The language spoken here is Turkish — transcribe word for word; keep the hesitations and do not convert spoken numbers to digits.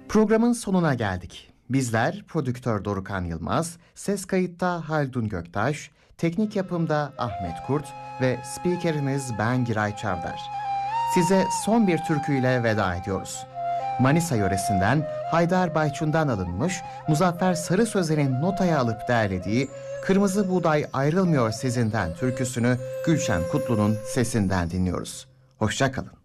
Programın sonuna geldik. Bizler prodüktör Dorukhan Yılmaz, ses kayıtta Haldun Göktaş, teknik yapımda Ahmet Kurt ve spikeriniz ben Giray Çavdar. Size son bir türküyle veda ediyoruz. Manisa yöresinden Haydar Bayçun'dan alınmış Muzaffer Sarı Sözler'in notaya alıp derlediği Kırmızı Buğday Ayrılmıyor Sizinden türküsünü Gülşen Kutlu'nun sesinden dinliyoruz. Hoşça kalın.